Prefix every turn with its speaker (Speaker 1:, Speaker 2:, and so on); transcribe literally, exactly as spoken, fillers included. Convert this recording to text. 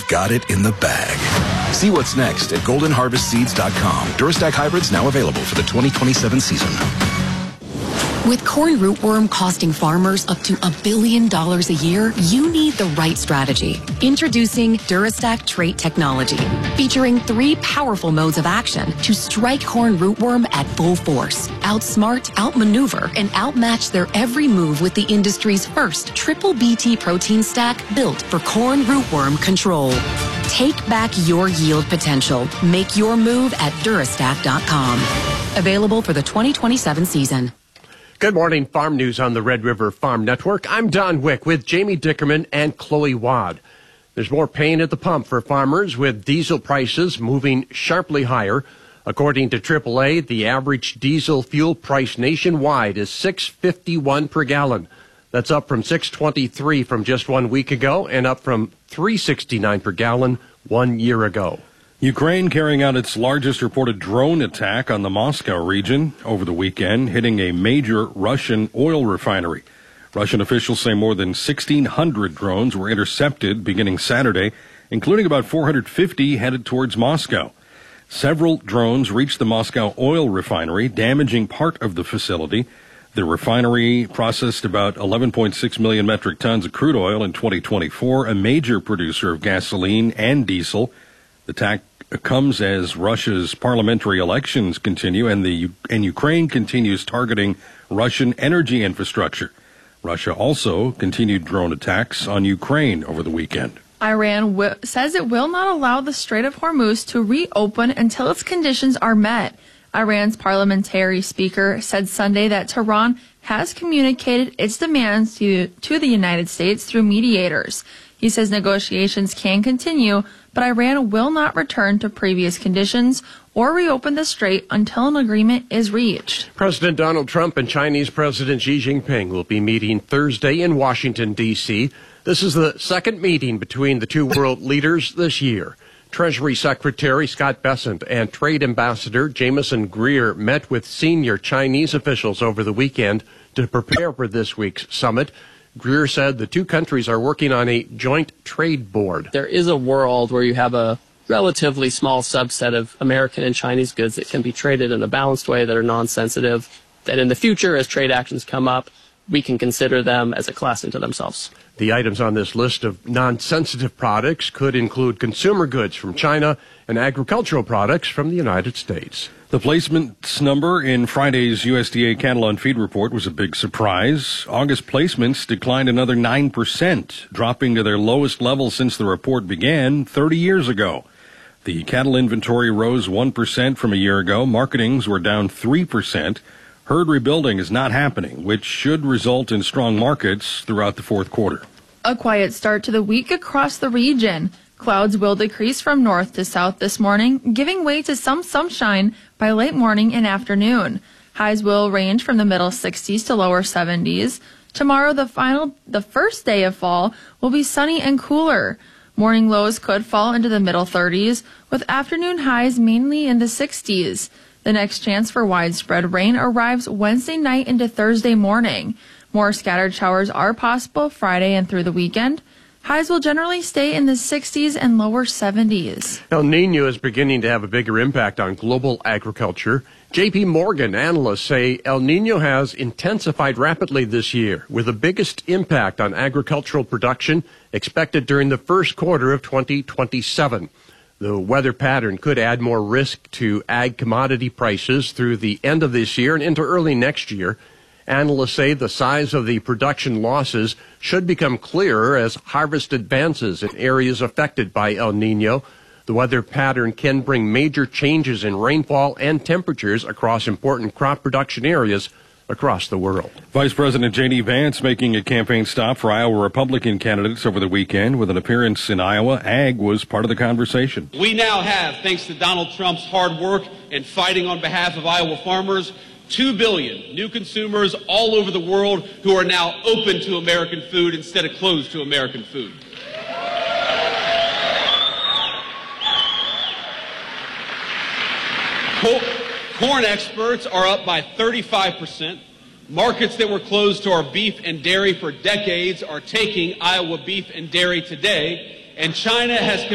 Speaker 1: they've got it in the bag. See what's next at golden harvest seeds dot com. Durastack hybrids now available for the twenty twenty-seven season.
Speaker 2: With corn rootworm costing farmers up to a billion dollars a year, you need the right strategy. Introducing Durastack Trait Technology, featuring three powerful modes of action to strike corn rootworm at full force, outsmart, outmaneuver, and outmatch their every move with the industry's first triple B T protein stack built for corn rootworm control. Take back your yield potential. Make your move at Durastack dot com. Available for the twenty twenty-seven season.
Speaker 3: Good morning, Farm News on the Red River Farm Network. I'm Don Wick with Jamie Dickerman and Chloe Wad. There's more pain at the pump for farmers with diesel prices moving sharply higher. According to triple A, the average diesel fuel price nationwide is six fifty-one per gallon. That's up from six twenty-three from just one week ago and up from three sixty-nine per gallon one year ago.
Speaker 4: Ukraine carrying out its largest reported drone attack on the Moscow region over the weekend, hitting a major Russian oil refinery. Russian officials say more than sixteen hundred drones were intercepted beginning Saturday, including about four hundred fifty headed towards Moscow. Several drones reached the Moscow oil refinery, damaging part of the facility. The refinery processed about eleven point six million metric tons of crude oil in twenty twenty-four, a major producer of gasoline and diesel. The attack comes as Russia's parliamentary elections continue and the and Ukraine continues targeting Russian energy infrastructure. Russia also continued drone attacks on Ukraine over the weekend.
Speaker 5: Iran w- says it will not allow the Strait of Hormuz to reopen until its conditions are met. Iran's parliamentary speaker said Sunday that Tehran has communicated its demands to, to the United States through mediators. He says negotiations can continue, but Iran will not return to previous conditions or reopen the strait until an agreement is reached.
Speaker 3: President Donald Trump and Chinese President Xi Jinping will be meeting Thursday in Washington, D C This is the second meeting between the two world leaders this year. Treasury Secretary Scott Bessent and Trade Ambassador Jameson Greer met with senior Chinese officials over the weekend to prepare for this week's summit. Greer said the two countries are working on a joint trade board.
Speaker 6: There is a world where you have a relatively small subset of American and Chinese goods that can be traded in a balanced way that are non-sensitive, that in the future, as trade actions come up, we can consider them as a class unto themselves.
Speaker 3: The items on this list of non-sensitive products could include consumer goods from China and agricultural products from the United States.
Speaker 4: The placements number in Friday's U S D A cattle on feed report was a big surprise. August placements declined another nine percent, dropping to their lowest level since the report began thirty years ago. The cattle inventory rose one percent from a year ago. Marketings were down three percent. Herd rebuilding is not happening, which should result in strong markets throughout the fourth quarter.
Speaker 5: A quiet start to the week across the region. Clouds will decrease from north to south this morning, giving way to some sunshine by late morning and afternoon. Highs will range from the middle sixties to lower seventies. Tomorrow, the final, the first day of fall, will be sunny and cooler. Morning lows could fall into the middle thirties, with afternoon highs mainly in the sixties. The next chance for widespread rain arrives Wednesday night into Thursday morning. More scattered showers are possible Friday and through the weekend. Highs will generally stay in the sixties and lower seventies.
Speaker 3: El Nino is beginning to have a bigger impact on global agriculture. J P Morgan analysts say El Nino has intensified rapidly this year, with the biggest impact on agricultural production expected during the first quarter of twenty twenty-seven. The weather pattern could add more risk to ag commodity prices through the end of this year and into early next year. Analysts say the size of the production losses should become clearer as harvest advances in areas affected by El Nino. The weather pattern can bring major changes in rainfall and temperatures across important crop production areas across the world.
Speaker 4: Vice President J D. Vance making a campaign stop for Iowa Republican candidates over the weekend with an appearance in Iowa. Ag was part of the conversation.
Speaker 7: We now have, thanks to Donald Trump's hard work and fighting on behalf of Iowa farmers, two billion new consumers all over the world who are now open to American food instead of closed to American food. Corn exports are up by thirty-five percent. Markets that were closed to our beef and dairy for decades are taking Iowa beef and dairy today. And China has